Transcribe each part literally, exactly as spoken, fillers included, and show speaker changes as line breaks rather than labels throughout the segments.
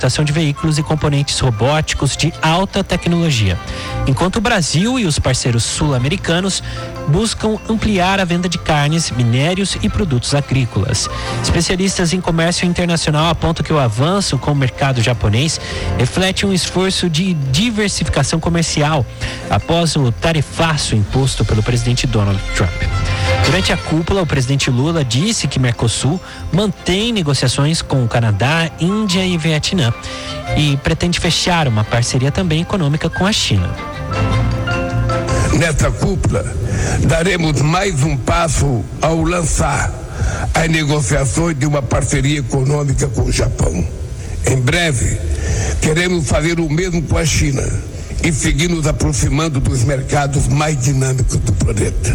importação de veículos e componentes robóticos de alta tecnologia, enquanto o Brasil e os parceiros sul-americanos buscam ampliar a venda de carnes, minérios e produtos agrícolas. Especialistas em comércio internacional apontam que o avanço com o mercado japonês reflete um esforço de diversificação comercial após o tarifaço imposto pelo presidente Donald Trump. Durante a cúpula, o presidente Lula disse que Mercosul mantém negociações com o Canadá, Índia e Vietnã e pretende fechar uma parceria também econômica com a China.
Nesta cúpula, daremos mais um passo ao lançar as negociações de uma parceria econômica com o Japão. Em breve, queremos fazer o mesmo com a China e seguir nos aproximando dos mercados mais dinâmicos do planeta.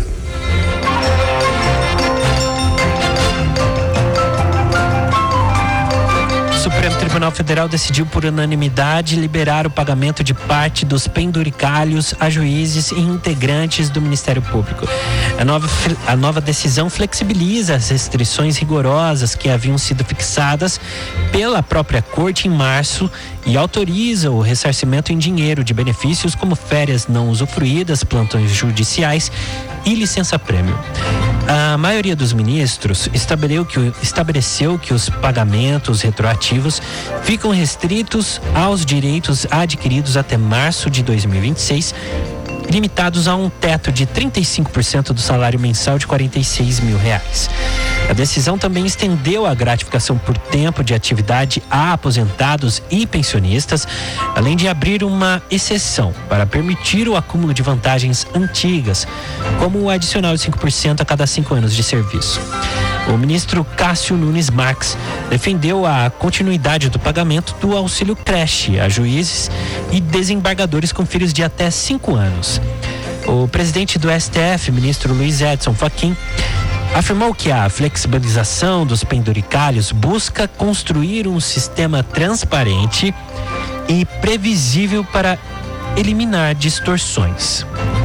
O Supremo Tribunal Federal decidiu por unanimidade liberar o pagamento de parte dos penduricalhos a juízes e integrantes do Ministério Público. A nova, a nova decisão flexibiliza as restrições rigorosas que haviam sido fixadas pela própria Corte em março e autoriza o ressarcimento em dinheiro de benefícios como férias não usufruídas, plantões judiciais e licença-prêmio. A maioria dos ministros estabeleceu que, estabeleceu que os pagamentos retroativos ficam restritos aos direitos adquiridos até março de dois mil e vinte e seis, limitados a um teto de trinta e cinco por cento do salário mensal de quarenta e seis mil reais. A decisão também estendeu a gratificação por tempo de atividade a aposentados e pensionistas, além de abrir uma exceção para permitir o acúmulo de vantagens antigas, como o adicional de cinco por cento a cada cinco anos de serviço. O ministro Cássio Nunes Marques defendeu a continuidade do pagamento do auxílio creche a juízes e desembargadores com filhos de até cinco anos. O presidente do S T F, ministro Luiz Edson Fachin, afirmou que a flexibilização dos penduricalhos busca construir um sistema transparente e previsível para eliminar distorções.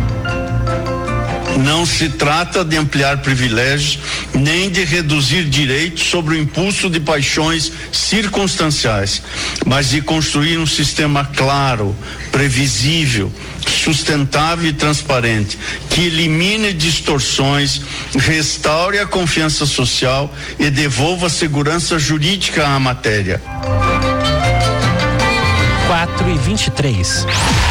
Não se trata de ampliar privilégios, nem de reduzir direitos sobre o impulso de paixões circunstanciais, mas de construir um sistema claro, previsível, sustentável e transparente, que elimine distorções, restaure a confiança social e devolva segurança jurídica à matéria.
quatro e vinte e três.